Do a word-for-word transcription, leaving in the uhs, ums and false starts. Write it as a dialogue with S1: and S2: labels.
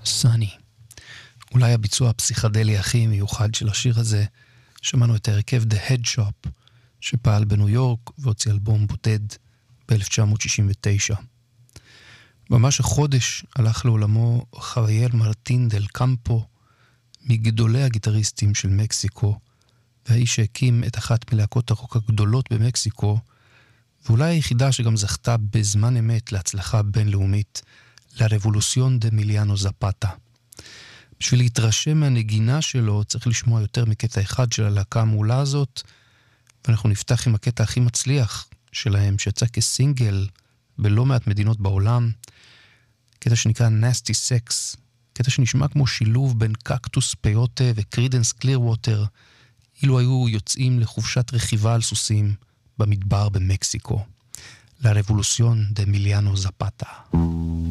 S1: סני. אולי הביצוע הפסיכדלי הכי מיוחד של השיר הזה, שמענו את הרכב The Head Shop, שפעל בניו יורק והוציא אלבום בודד ב-אלף תשע מאות שישים ותשע. ממש החודש הלך לעולמו חוויאל מרטין דל קמפו, מגדולי הגיטריסטים של מקסיקו, והאיש שהקים את אחת מלהקות הרוק הגדולות במקסיקו, ואולי היחידה שגם זכתה בזמן אמת להצלחה בינלאומית, לרבולוציון דה מיליאנו זפטה. בשביל להתרשם מהנגינה שלו צריך לשמוע יותר מקטע אחד של הלהקה המעולה הזאת, ואנחנו נפתח עם הקטע הכי מצליח שלהם, שיצא כסינגל בלא מעט מדינות בעולם, קטע שנקרא Nasty Sex, קטע שנשמע כמו שילוב בין קקטוס פיוטה וקרידנס קלירווטר, אילו היו יוצאים לחופשת רכיבה על סוסים במדבר במקסיקו. לרבולוציון דה מיליאנו זפטה.